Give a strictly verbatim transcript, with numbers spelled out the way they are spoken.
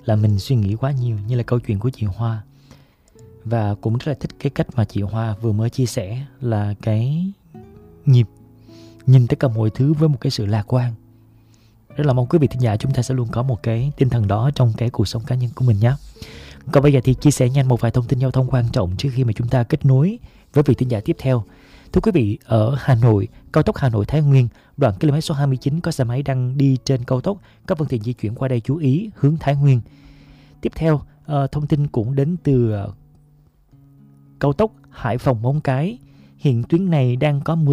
là mình suy nghĩ quá nhiều, như là câu chuyện của chị Hoa. Và cũng rất là thích cái cách mà chị Hoa vừa mới chia sẻ là cái nhịp nhìn tất cả mọi thứ với một cái sự lạc quan. Rất là mong quý vị thính giả chúng ta sẽ luôn có một cái tinh thần đó trong cái cuộc sống cá nhân của mình nhé. Còn bây giờ thì chia sẻ nhanh một vài thông tin giao thông quan trọng trước khi mà chúng ta kết nối với vị thính giả tiếp theo. Thưa quý vị, ở Hà Nội, cao tốc Hà Nội Thái Nguyên, đoạn km số hai mươi chín có xe máy đang đi trên cao tốc, các phương tiện di chuyển qua đây chú ý hướng Thái Nguyên. Tiếp theo, uh, thông tin cũng đến từ uh, cao tốc Hải Phòng Móng Cái. Hiện tuyến này đang có mười